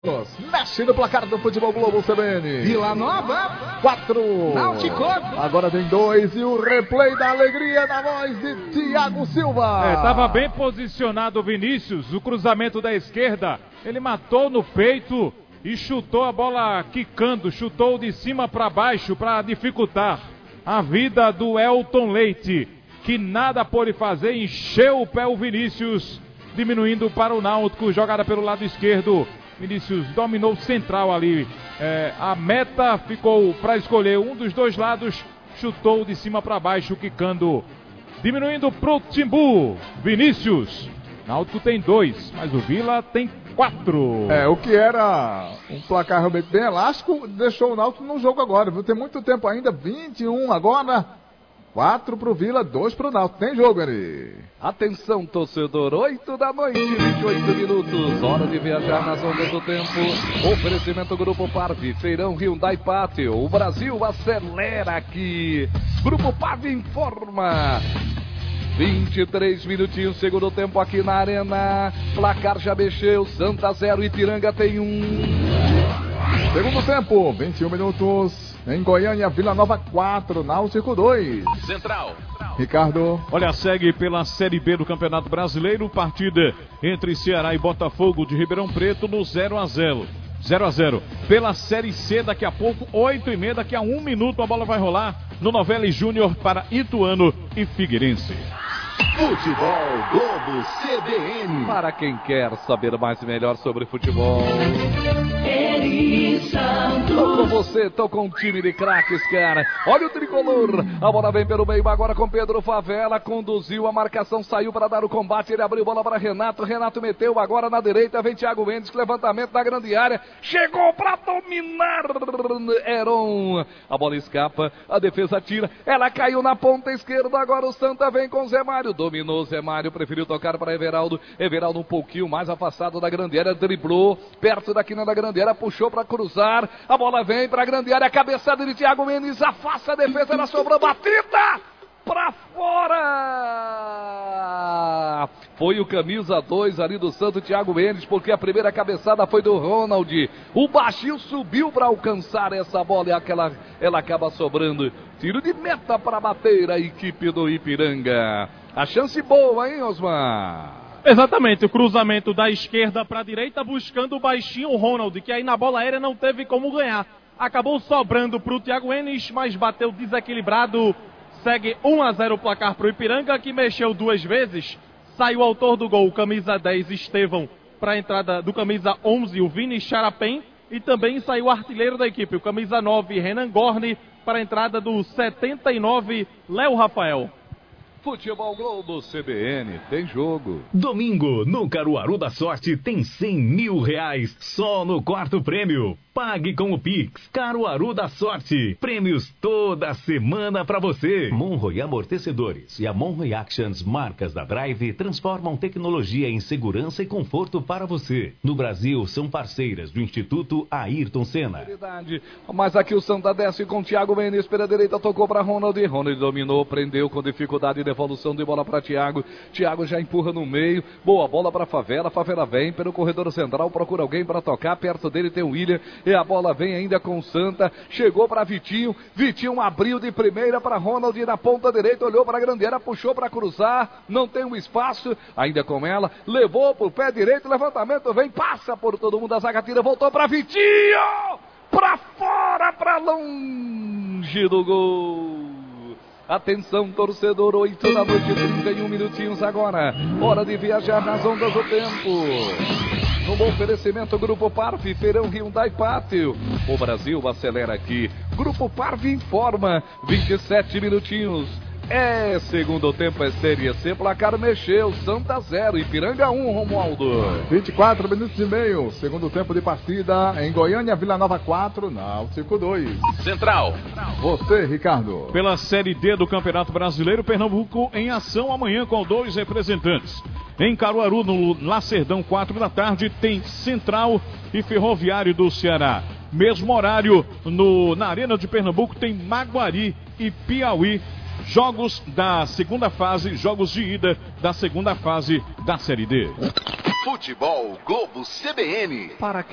Mexe no placar do Futebol Globo CBN. Vila Nova 4. Náutico. Agora tem 2 e o replay da alegria na voz de Thiago Silva. Estava bem posicionado o Vinícius, o cruzamento da esquerda. Ele matou no peito e chutou a bola quicando, chutou de cima para baixo para dificultar a vida do Elton Leite, que nada pôde fazer, encheu o pé o Vinícius, diminuindo para o Náutico, jogada pelo lado esquerdo. Vinícius dominou central ali, a meta ficou para escolher um dos dois lados, chutou de cima para baixo, quicando, diminuindo pro Timbu. Vinícius, Náutico tem 2, mas o Vila tem 4. O que era um placar realmente bem elástico, deixou o Náutico no jogo agora, viu? Tem muito tempo ainda, 21 agora. 4 pro Vila, 2 pro Náutico. Tem jogo, Eri. Atenção, torcedor. 8 da noite, 28 minutos. Hora de viajar nas ondas do tempo. Oferecimento Grupo Parve, Feirão Hyundai Pátio. O Brasil acelera aqui. Grupo Parve informa. 23 minutinhos, segundo tempo aqui na Arena. Placar já mexeu. Santa 0, Ipiranga tem 1. Segundo tempo, 21 minutos. Em Goiânia, Vila Nova 4, Náutico 2. Central. Ricardo. Olha, segue pela Série B do Campeonato Brasileiro, partida entre Ceará e Botafogo de Ribeirão Preto no 0-0. 0-0. Pela Série C, daqui a pouco, 8h30, daqui a 1 minuto a bola vai rolar no Novelli Júnior para Ituano e Figueirense. Futebol Globo CBN. Para quem quer saber mais e melhor sobre futebol. Tô com você, tô com um time de craques, cara. Olha o tricolor. A bola vem pelo meio agora com Pedro Favela. Conduziu a marcação, saiu para dar o combate. Ele abriu bola para Renato. Renato meteu agora na direita. Vem Thiago Mendes. Levantamento da grande área. Chegou para dominar. Heron. A bola escapa. A defesa tira. Ela caiu na ponta esquerda. Agora o Santa vem com Zé Mário. Dominou Zé Mário. Preferiu tocar para Everaldo. Everaldo um pouquinho mais afastado da grande área. Driblou perto da quina da grande área. Puxou para cruzar. A bola vem para a grande área. Cabeçada de Thiago Mendes. Afasta a defesa. Ela sobrou. Batida para fora. Foi o camisa 2 ali do Santo, Thiago Mendes, porque a primeira cabeçada foi do Ronald. O baixinho subiu para alcançar essa bola e ela acaba sobrando. Tiro de meta para bater a equipe do Ipiranga. A chance boa, hein, Osmar? Exatamente, o cruzamento da esquerda para a direita, buscando o baixinho Ronald, que aí na bola aérea não teve como ganhar. Acabou sobrando para o Thiago Enes, mas bateu desequilibrado. Segue 1-0 o placar para o Ipiranga, que mexeu 2 vezes. Saiu o autor do gol, camisa 10, Estevão, para a entrada do camisa 11, o Vini Charapem. E também saiu o artilheiro da equipe, o camisa 9, Renan Gorni, para a entrada do 79, Léo Rafael. Futebol Globo CBN, tem jogo. Domingo, no Caruaru da Sorte, tem 100 mil reais só no quarto prêmio. Pague com o Pix. Caruaru da Sorte. Prêmios toda semana pra você. Monroe Amortecedores e a Monroe Actions, marcas da Drive, transformam tecnologia em segurança e conforto para você. No Brasil, são parceiras do Instituto Ayrton Senna. Mas aqui o Santa desce com Thiago Mendes pela direita, tocou para Ronald. Ronald dominou, prendeu com dificuldade, devolução de bola para Thiago. Thiago já empurra no meio. Boa bola para Favela. Favela vem pelo corredor central, procura alguém para tocar. Perto dele tem o William. E a bola vem ainda com o Santa. Chegou para Vitinho. Vitinho abriu de primeira para Ronald na ponta direita. Olhou para a grande área, puxou para cruzar. Não tem um espaço. Ainda com ela. Levou para o pé direito. Levantamento vem, passa por todo mundo. A zaga tira, voltou para Vitinho. Para fora, para longe do gol. Atenção, torcedor, 8 da noite, 31 minutinhos agora. Hora de viajar nas ondas do tempo. No oferecimento Grupo Parve, Feirão Hyundai Pátio. O Brasil acelera aqui. Grupo Parve informa. 27 minutinhos. Segundo tempo, Série C, placar mexeu. Santa 0, Ipiranga 1, Romualdo. 24 minutos e meio. Segundo tempo de partida em Goiânia, Vila Nova 4, Náutico 2. Central. Você, Ricardo. Pela Série D do Campeonato Brasileiro, Pernambuco em ação amanhã com 2 representantes. Em Caruaru, no Lacerdão, 4 da tarde, tem Central e Ferroviário do Ceará. Mesmo horário, na Arena de Pernambuco, tem Maguari e Piauí. Jogos da segunda fase, jogos de ida da segunda fase da Série D. Futebol Globo CBN. Para